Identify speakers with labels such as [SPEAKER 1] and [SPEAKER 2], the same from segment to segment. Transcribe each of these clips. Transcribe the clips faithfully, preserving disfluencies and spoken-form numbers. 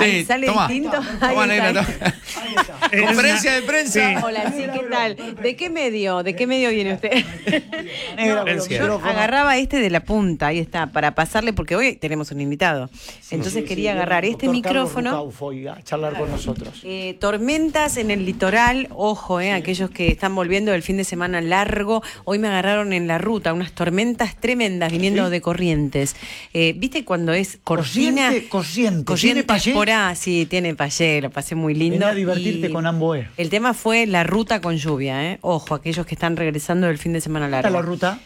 [SPEAKER 1] Sí,
[SPEAKER 2] sale
[SPEAKER 1] toma,
[SPEAKER 2] distinto.
[SPEAKER 1] toma,
[SPEAKER 2] Ahí
[SPEAKER 1] toma,
[SPEAKER 2] está.
[SPEAKER 1] negra, toma. Conferencia de prensa.
[SPEAKER 3] Sí.
[SPEAKER 2] Hola, sí, ¿qué tal? ¿De qué medio? ¿De qué medio viene usted?
[SPEAKER 3] Negra,
[SPEAKER 2] No,
[SPEAKER 3] pero
[SPEAKER 2] yo agarraba este de la punta, ahí está, para pasarle, porque hoy tenemos un invitado. Entonces
[SPEAKER 3] Sí,
[SPEAKER 2] quería
[SPEAKER 3] sí,
[SPEAKER 2] agarrar
[SPEAKER 3] viene el
[SPEAKER 2] este
[SPEAKER 3] doctor Carlos
[SPEAKER 2] micrófono.
[SPEAKER 3] Rucaufo hoy a charlar con nosotros.
[SPEAKER 2] Eh, tormentas en el litoral, ojo, eh, aquellos que están volviendo del fin de semana largo. Hoy me agarraron en la ruta unas tormentas tremendas viniendo
[SPEAKER 3] ¿Sí?
[SPEAKER 2] de Corrientes. Eh, ¿Viste cuando es cortina?
[SPEAKER 3] Corriente, Corriente.
[SPEAKER 2] Corriente
[SPEAKER 3] ¿Tiene payé?
[SPEAKER 2] por A, sí, tiene payé, lo pasé muy lindo.
[SPEAKER 3] Vení a divertirte
[SPEAKER 2] Y
[SPEAKER 3] con Amboé.
[SPEAKER 2] El tema fue la ruta con lluvia, eh. Ojo, aquellos que están regresando del fin de semana
[SPEAKER 3] ¿Está
[SPEAKER 2] largo.
[SPEAKER 3] la ruta?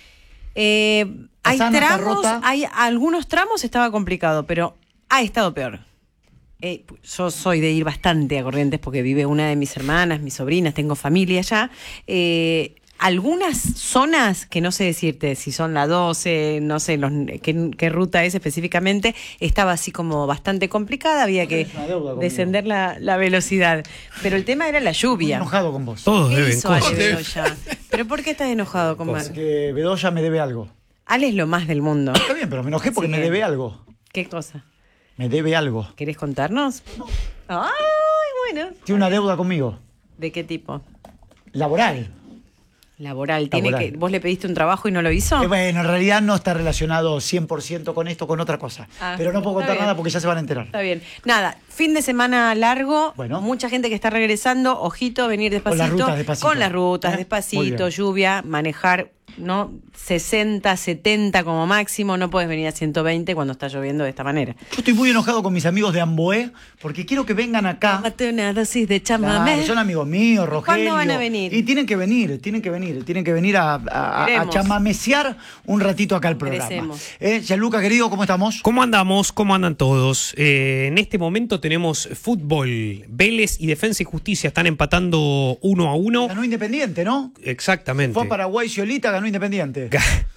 [SPEAKER 2] Eh, hay
[SPEAKER 3] ¿Pasana está
[SPEAKER 2] tramos,
[SPEAKER 3] rota?
[SPEAKER 2] hay algunos tramos estaba complicado, pero ha estado peor. Eh, yo soy de ir bastante a Corrientes porque vive una de mis hermanas, mis sobrinas, tengo familia allá. Eh, algunas zonas, que no sé decirte si son la doce, no sé los, qué, qué ruta es específicamente, estaba así como bastante complicada, había que
[SPEAKER 3] tenés una deuda conmigo.
[SPEAKER 2] descender la, la velocidad. Pero el tema era la
[SPEAKER 3] Estoy
[SPEAKER 2] lluvia.
[SPEAKER 3] enojado con vos.
[SPEAKER 4] Todos
[SPEAKER 2] ¿Qué
[SPEAKER 4] deben
[SPEAKER 2] hizo Ale
[SPEAKER 4] cosas.
[SPEAKER 2] Bedoya? ¿Pero por qué estás enojado con Mar?
[SPEAKER 3] Porque Bedoya me debe algo.
[SPEAKER 2] Ale es lo más del mundo.
[SPEAKER 3] Está bien, pero me enojé porque
[SPEAKER 2] Así
[SPEAKER 3] me
[SPEAKER 2] que-
[SPEAKER 3] debe algo.
[SPEAKER 2] ¿Qué cosa?
[SPEAKER 3] Me debe algo.
[SPEAKER 2] ¿Querés contarnos? Ay, bueno.
[SPEAKER 3] Tiene una deuda conmigo.
[SPEAKER 2] ¿De qué tipo?
[SPEAKER 3] Laboral.
[SPEAKER 2] Laboral. ¿Tiene
[SPEAKER 3] Laboral.
[SPEAKER 2] que ¿Vos le pediste un trabajo y no lo hizo?
[SPEAKER 3] Eh, bueno, en realidad no está relacionado cien por ciento con esto, con otra cosa.
[SPEAKER 2] Ah,
[SPEAKER 3] pero no puedo
[SPEAKER 2] está
[SPEAKER 3] contar
[SPEAKER 2] bien.
[SPEAKER 3] nada porque ya se van a enterar.
[SPEAKER 2] Está bien. Nada, fin de semana largo,
[SPEAKER 3] Bueno.
[SPEAKER 2] mucha gente que está regresando, ojito, venir despacito.
[SPEAKER 3] Con las rutas despacito.
[SPEAKER 2] Con las rutas,
[SPEAKER 3] ¿Eh? Muy
[SPEAKER 2] despacito,
[SPEAKER 3] bien.
[SPEAKER 2] lluvia, manejar, ¿no? sesenta, setenta como máximo, no puedes venir a ciento veinte cuando está lloviendo de esta manera.
[SPEAKER 3] Yo estoy muy enojado con mis amigos de Amboé porque quiero que vengan acá.
[SPEAKER 2] Tómate una dosis de chamamé.
[SPEAKER 3] Claro, son amigos míos, Rogelio.
[SPEAKER 2] ¿Cuándo van a venir?
[SPEAKER 3] Y tienen que venir, tienen que venir, tienen que venir a, a, a
[SPEAKER 2] Queremos.
[SPEAKER 3] chamamecear un ratito acá al programa.
[SPEAKER 2] Merecemos.
[SPEAKER 3] Eh, Gianluca, querido, ¿cómo estamos?
[SPEAKER 4] ¿Cómo andamos? ¿Cómo andan todos? Eh, en este momento tenemos fútbol. Vélez y Defensa y Justicia están empatando uno a uno.
[SPEAKER 3] Ganó Independiente, ¿no?
[SPEAKER 4] Exactamente.
[SPEAKER 3] Fue a Paraguay, Ciolita, ganó Independiente.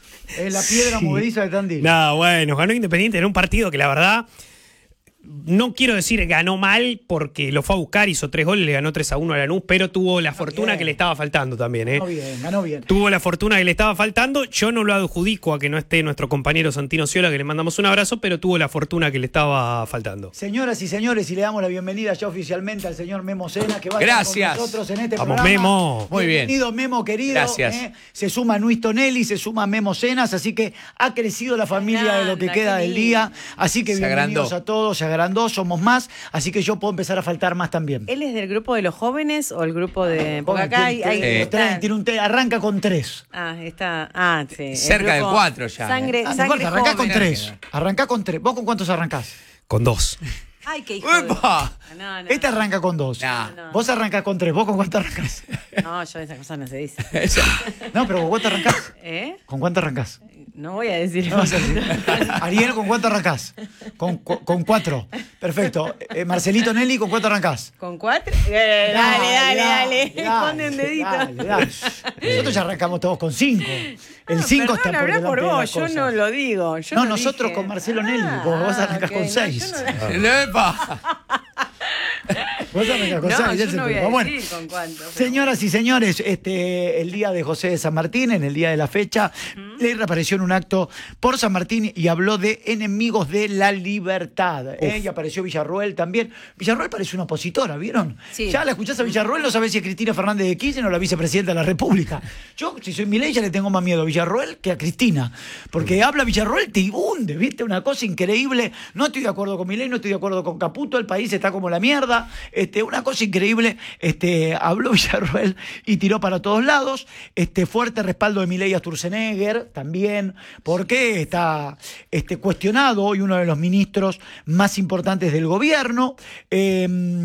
[SPEAKER 3] Es la piedra
[SPEAKER 4] Sí.
[SPEAKER 3] movediza de Tandil.
[SPEAKER 4] No, bueno, ganó Independiente en un partido que la verdad, no quiero decir ganó mal porque lo fue a buscar, hizo tres goles, le ganó tres a uno a Lanús, pero tuvo la fortuna
[SPEAKER 3] bien.
[SPEAKER 4] que le estaba faltando también, ¿eh?
[SPEAKER 3] Ganó bien, ganó bien.
[SPEAKER 4] Tuvo la fortuna que le estaba faltando. Yo no lo adjudico a que no esté nuestro compañero Santino Ciola, que le mandamos un abrazo, pero tuvo la fortuna que le estaba faltando.
[SPEAKER 3] Señoras y señores, y le damos la bienvenida ya oficialmente al señor Memo Sena, que va a
[SPEAKER 1] Gracias.
[SPEAKER 3] estar con nosotros en este
[SPEAKER 4] Vamos,
[SPEAKER 3] programa.
[SPEAKER 4] Memo.
[SPEAKER 1] Muy bien.
[SPEAKER 3] Bienvenido, Memo, querido.
[SPEAKER 1] Gracias.
[SPEAKER 3] ¿eh? Se suma Luis Tonelli, se suma Memo Cenas, así que ha crecido la familia de lo que
[SPEAKER 2] Agranda,
[SPEAKER 3] queda
[SPEAKER 2] qué
[SPEAKER 3] del
[SPEAKER 2] lindo.
[SPEAKER 3] día. Así que
[SPEAKER 1] Se
[SPEAKER 3] bienvenidos
[SPEAKER 1] agrandó.
[SPEAKER 3] a todos, se agrandó, somos más, así que yo puedo empezar a faltar más también.
[SPEAKER 2] ¿Él es del grupo de los jóvenes o el grupo de...? Porque acá hay... hay-
[SPEAKER 3] tiene,
[SPEAKER 2] está-
[SPEAKER 3] tiene- tiene un te- arranca con tres.
[SPEAKER 2] Ah, está... Ah, sí. el
[SPEAKER 1] Cerca del
[SPEAKER 2] grupo
[SPEAKER 1] cuatro ya,
[SPEAKER 2] Sangre,
[SPEAKER 3] Ah, no
[SPEAKER 2] sangre
[SPEAKER 3] importa, arrancá con
[SPEAKER 2] joven.
[SPEAKER 3] tres. Arrancá con tres. ¿Vos con cuántos arrancás?
[SPEAKER 4] Con dos.
[SPEAKER 2] Ay, qué hijo de-
[SPEAKER 1] ¡Epa!
[SPEAKER 2] No, no,
[SPEAKER 3] Este arranca con dos.
[SPEAKER 1] No.
[SPEAKER 2] No.
[SPEAKER 3] Vos arrancás con tres. ¿Vos con cuánto arrancás?
[SPEAKER 2] no, yo esa cosa no se dice.
[SPEAKER 3] No, pero ¿con cuánto arrancás?
[SPEAKER 2] ¿Eh?
[SPEAKER 3] ¿Con cuánto arrancás?
[SPEAKER 2] No voy a decir...
[SPEAKER 3] No vas a decir. Ariel, ¿con cuánto arrancás? Con, con, con cuatro. Perfecto. Eh, Marcelito Nelly, ¿con cuánto arrancás?
[SPEAKER 2] ¿Con cuatro? Eh, dale, dale, dale. Ponte un dedito.
[SPEAKER 3] dale, dale. Nosotros ya arrancamos todos con cinco. El
[SPEAKER 2] Ah,
[SPEAKER 3] cinco
[SPEAKER 2] perdón,
[SPEAKER 3] está por
[SPEAKER 2] hablá
[SPEAKER 3] delante
[SPEAKER 2] por
[SPEAKER 3] de la
[SPEAKER 2] vos, yo
[SPEAKER 3] cosa.
[SPEAKER 2] no lo digo. Yo
[SPEAKER 3] No,
[SPEAKER 2] no
[SPEAKER 3] nosotros
[SPEAKER 2] dije.
[SPEAKER 3] con Marcelo Nelly,
[SPEAKER 2] Ah,
[SPEAKER 3] vos vos arrancás
[SPEAKER 2] ok,
[SPEAKER 3] con
[SPEAKER 2] no,
[SPEAKER 3] seis.
[SPEAKER 2] yo no-
[SPEAKER 1] ¡Epa!
[SPEAKER 3] Vos arrancás con
[SPEAKER 2] No,
[SPEAKER 3] seis,
[SPEAKER 2] yo
[SPEAKER 3] ese
[SPEAKER 2] no voy a
[SPEAKER 3] problema. Bueno,
[SPEAKER 2] decir con cuánto. pero-
[SPEAKER 3] señoras y señores, este, el día de José de San Martín, en el día de la fecha, le reapareció en un acto por San Martín y habló de enemigos de la libertad. ¿eh? Y apareció Villarroel también. Villarroel parece una opositora, ¿vieron?
[SPEAKER 2] Sí.
[SPEAKER 3] Ya la escuchás a Villarroel, no sabés si es Cristina Fernández de Kirchner o la vicepresidenta de la República. Yo, si soy Milei, ya le tengo más miedo a Villarroel que a Cristina. Porque habla Villarroel, te hunde, ¿viste? Una cosa increíble. No estoy de acuerdo con Milei, no estoy de acuerdo con Caputo, el país está como la mierda. Este, una cosa increíble. Este, habló Villarroel y tiró para todos lados. Este, fuerte respaldo de Milei a Sturzenegger también, porque está este, cuestionado hoy uno de los ministros más importantes del gobierno. Eh,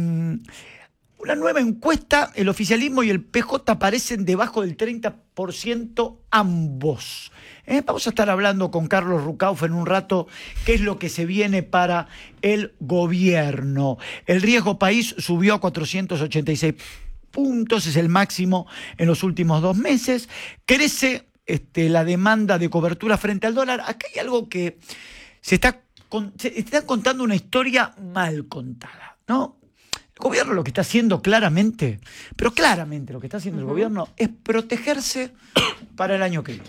[SPEAKER 3] Una nueva encuesta, el oficialismo y el P J aparecen debajo del treinta por ciento ambos. ¿Eh? Vamos a estar hablando con Carlos Rucaufo en un rato qué es lo que se viene para el gobierno. El riesgo país subió a cuatrocientos ochenta y seis puntos, es el máximo en los últimos dos meses. Crece este, la demanda de cobertura frente al dólar. Acá hay algo que se está, con, se está contando una historia mal contada, ¿no? El gobierno lo que está haciendo claramente, pero claramente lo que está haciendo el gobierno es protegerse para el año que viene.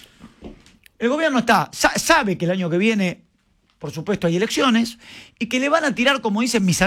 [SPEAKER 3] El gobierno está, sa- sabe que el año que viene, por supuesto, hay elecciones y que le van a tirar, como dicen mis